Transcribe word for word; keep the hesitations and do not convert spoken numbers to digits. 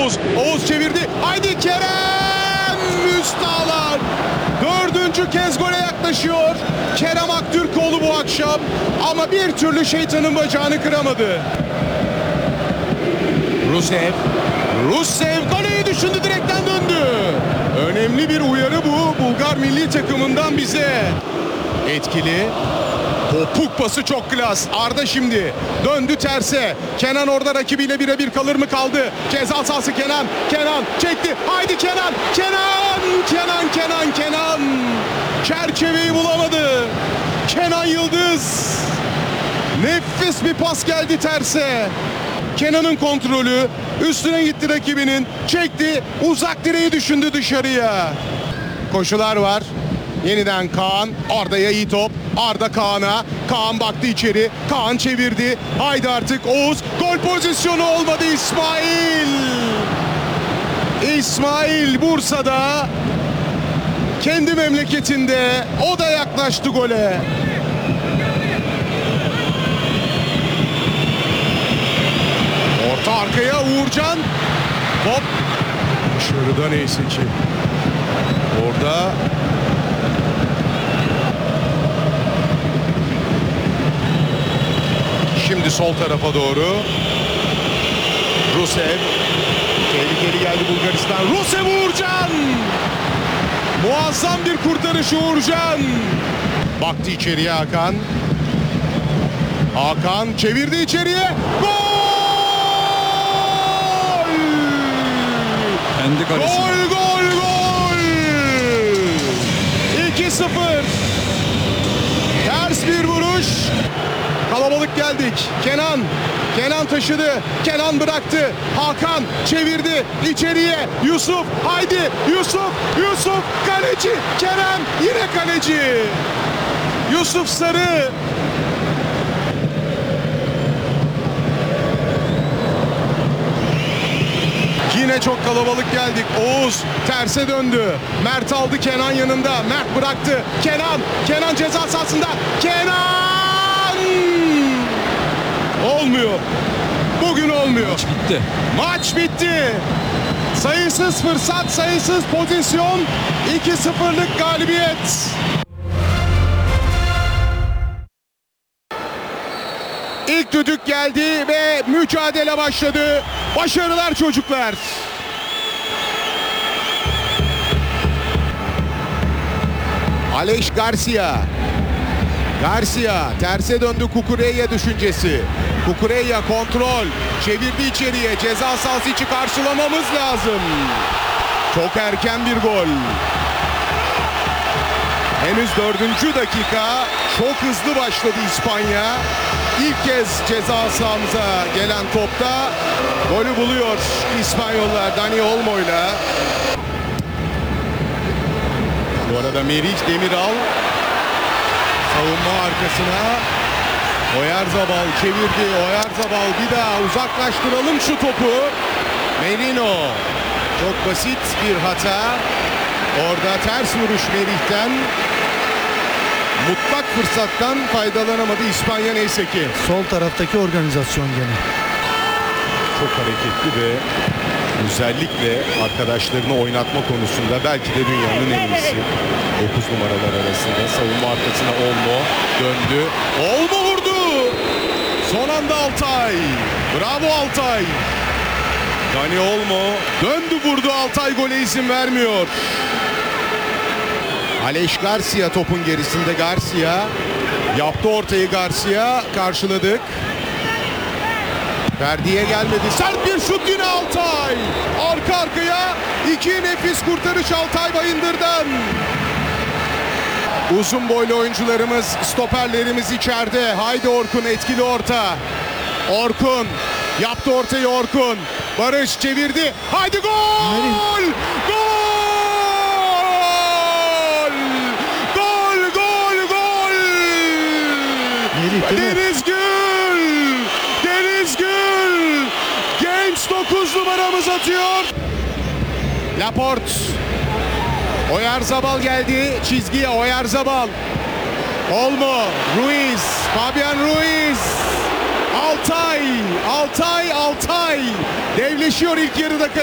Oğuz. Oğuz çevirdi. Haydi Kerem! Üst ağlar. Dördüncü kez gole yaklaşıyor Kerem Aktürkoğlu bu akşam. Ama bir türlü şeytanın bacağını kıramadı. Rusev. Rusev kaleyi düşündü, direkten döndü. Önemli bir uyarı bu Bulgar milli takımından bize. Etkili. Topuk pası çok klas. Arda şimdi döndü terse. Kenan orada rakibiyle birebir kalır mı, kaldı. Ceza sahası Kenan. Kenan çekti. Haydi Kenan. Kenan. Kenan. Kenan. Kenan. Çerçeveyi bulamadı. Kenan Yıldız. Nefis bir pas geldi terse. Kenan'ın kontrolü. Üstüne gitti rakibinin. Çekti. Uzak direği düşündü dışarıya. Koşular var. Yeniden Kaan. Arda'ya iyi top. Arda Kaan'a. Kaan baktı içeri. Kaan çevirdi. Haydi artık Oğuz. Gol pozisyonu olmadı İsmail. İsmail Bursa'da. Kendi memleketinde. O da yaklaştı gole. Orta arkaya Uğurcan. Top. Dışarıda neyse ki. Orada şimdi sol tarafa doğru Rusev. Tehlikeli geldi Bulgaristan. Rusev Uğurcan. Muazzam bir kurtarış Uğurcan. Baktı içeriye Hakan. Hakan çevirdi içeriye. Gol! Kendi kalesi. Gol gol gol! iki sıfır. Ters bir vuruş. Kalabalık geldik. Kenan. Kenan taşıdı. Kenan bıraktı. Hakan çevirdi. İçeriye. Yusuf. Haydi. Yusuf. Yusuf. Kaleci. Kerem. Yine kaleci. Yusuf Sarı. Yine çok kalabalık geldik. Oğuz terse döndü. Mert aldı Kenan yanında. Mert bıraktı. Kenan. Kenan ceza sahasında. Kenan! Olmuyor. Bugün olmuyor. Maç bitti. Maç bitti. Sayısız fırsat, sayısız pozisyon. iki sıfırlık galibiyet. İlk düdük geldi ve mücadele başladı. Başarılar çocuklar. Aleix Garcia. Garcia terse döndü, Kukureya düşüncesi. Kukureya kontrol. Çevirdi içeriye. Ceza sahası içi karşılamamız lazım. Çok erken bir gol. Henüz dördüncü dakika. Çok hızlı başladı İspanya. İlk kez ceza sahamıza gelen topta golü buluyor İspanyollar Dani Olmo'yla. Bu arada Meriç Demiral savunma arkasına. Oyarzabal çevirdi. Oyarzabal bir daha uzaklaştıralım şu topu. Merino. Çok basit bir hata. Orada ters vuruş Meriç'ten. Mutlak fırsattan faydalanamadı İspanya neyse ki. Sol taraftaki organizasyon gene. Çok hareketli ve özellikle arkadaşlarını oynatma konusunda belki de dünyanın en iyisi. dokuz numaralar arasında savunma arkasına Olmo döndü. Olmo vurdu. Son anda Altay. Bravo Altay. Dani Olmo döndü vurdu. Altay gole izin vermiyor. Aleix Garcia topun gerisinde. Garcia yaptı ortayı. Garcia karşıladık. Ferdi'ye gelmedi. Sert bir şut yine Altay. Arka arkaya iki nefis kurtarış Altay Bayındır'dan. Uzun boylu oyuncularımız, stoperlerimiz içeride. Haydi Orkun, etkili orta. Orkun yaptı ortayı Orkun. Barış çevirdi. Haydi gol! Gol! Gol! Gol! Gol! Deniz Gül! Deniz Gül! Genç dokuz numaramız atıyor. Laporte. Oyarzabal geldi çizgiye. Oyarzabal. Olmo. Ruiz. Fabian Ruiz. Altay. Altay. Altay. Devleşiyor ilk yarıda.